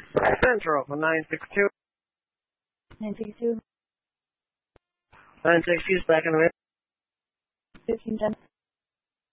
Central, 962. 962. 962 is back in the mail. 1510.